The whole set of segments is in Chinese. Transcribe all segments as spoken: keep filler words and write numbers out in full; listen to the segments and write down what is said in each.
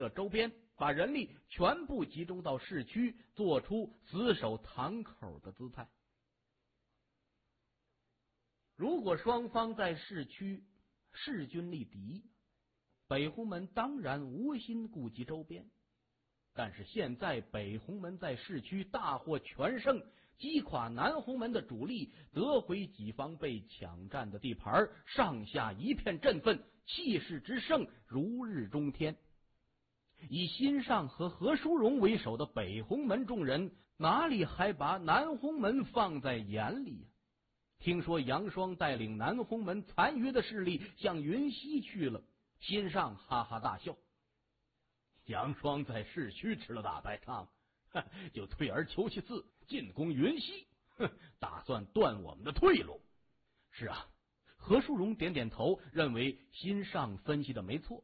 这周边，把人力全部集中到市区，做出死守堂口的姿态。如果双方在市区势均力敌，北红门当然无心顾及周边。但是现在北红门在市区大获全胜，击垮南红门的主力，得回己方被抢占的地盘，上下一片振奋，气势之盛如日中天。以辛尚和何书荣为首的北红门众人，哪里还把南红门放在眼里呀、啊？听说杨双带领南红门残余的势力向云溪去了，辛尚哈哈大笑。杨双在市区吃了大败仗，就退而求其次进攻云溪，打算断我们的退路。是啊，何书荣点点头，认为辛尚分析的没错。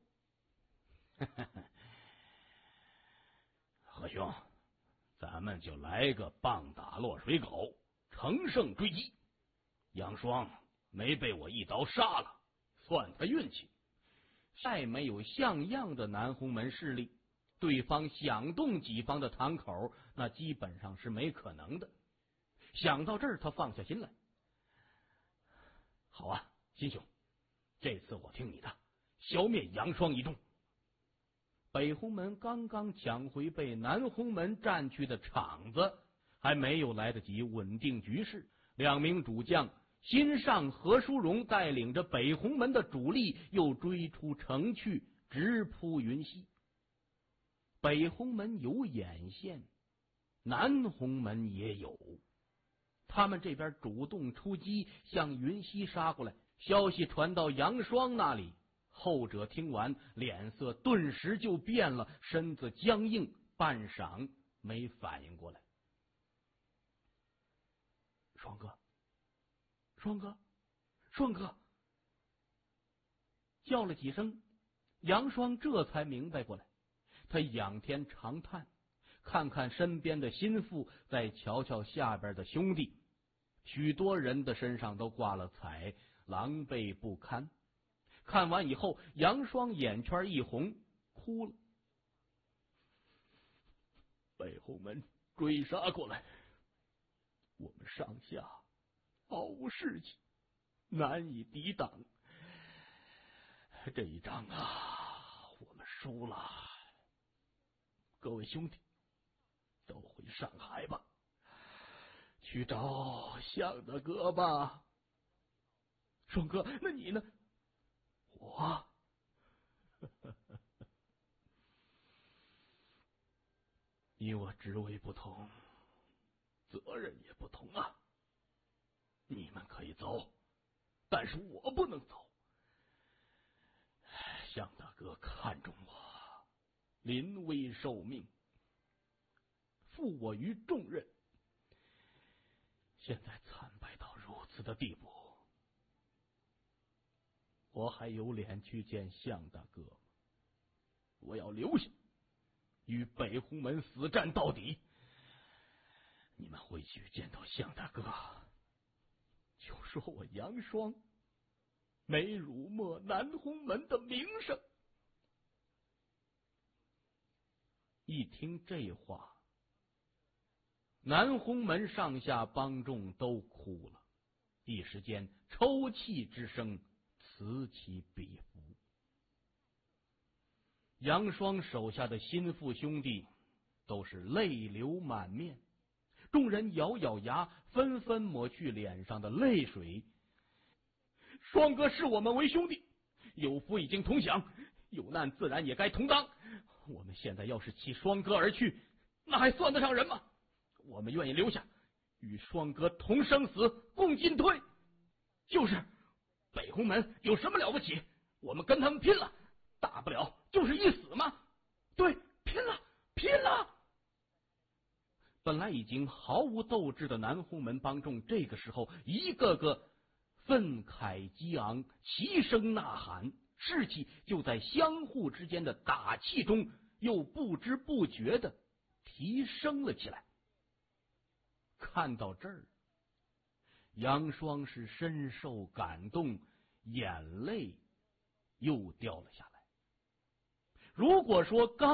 何兄，咱们就来个棒打落水狗，乘胜追击。杨双没被我一刀杀了，算他运气。再没有像样的南红门势力，对方想动己方的堂口，那基本上是没可能的。想到这儿，他放下心来。好啊，辛兄，这次我听你的，消灭杨双一众。北红门刚刚抢回被南红门占据的场子，还没有来得及稳定局势，两名主将辛尚、何书荣带领着北红门的主力又追出城去，直扑云溪。北红门有眼线，南红门也有，他们这边主动出击，向云溪杀过来。消息传到杨双那里，后者听完，脸色顿时就变了，身子僵硬，半晌没反应过来。双哥，双哥，双哥！叫了几声，杨双这才明白过来。他仰天长叹，看看身边的心腹，再瞧瞧下边的兄弟，许多人的身上都挂了彩，狼狈不堪。看完以后，杨双眼圈一红，哭了。北红门追杀过来，我们上下毫无士气，难以抵挡。这一仗啊，我们输了。各位兄弟，都回上海吧，去找向大哥吧。双哥，那你呢？我你我职位不同，责任也不同啊。你们可以走，但是我不能走。向大哥看重我，临危受命，负我于重任。现在惨败到如此的地步，我还有脸去见向大哥吗？我要留下，与北红门死战到底。你们回去见到向大哥，就说我杨双没辱没南红门的名声。一听这话，南红门上下帮众都哭了，一时间抽泣之声此起彼伏。杨双手下的心腹兄弟都是泪流满面，众人咬咬牙，纷纷抹去脸上的泪水。双哥视我们为兄弟，有福已经同享，有难自然也该同当。我们现在要是弃双哥而去，那还算得上人吗？我们愿意留下，与双哥同生死，共进退。就是北红门有什么了不起？我们跟他们拼了，大不了就是一死嘛。对，拼了，拼了！本来已经毫无斗志的南红门帮众，这个时候一个个愤慨激昂，齐声呐喊，士气就在相互之间的打气中，又不知不觉的提升了起来。看到这儿，杨双是深受感动，眼泪又掉了下来。如果说刚